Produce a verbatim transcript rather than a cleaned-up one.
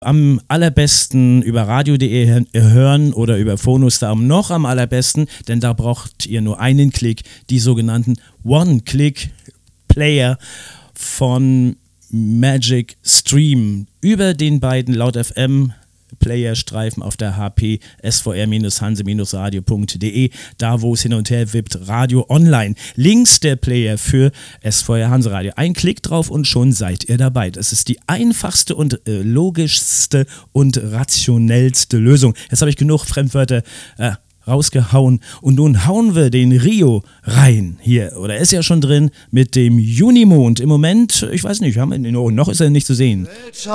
Am allerbesten über radio punkt de hören oder über Phonostar noch am allerbesten, denn da braucht ihr nur einen Klick, die sogenannten One-Click-Player von Magic Stream über den beiden Laut F M Playerstreifen auf der H P S V R Hanse Radio punkt de, da wo es hin und her wippt, Radio Online. Links der Player für S V R Hanse Radio. Ein Klick drauf und schon seid ihr dabei. Das ist die einfachste und äh, logischste und rationellste Lösung. Jetzt habe ich genug Fremdwörter äh, rausgehauen und nun hauen wir den Rio rein hier, oder ist ja schon drin, mit dem Junimond. Im Moment, ich weiß nicht, haben wir, noch ist er nicht zu sehen.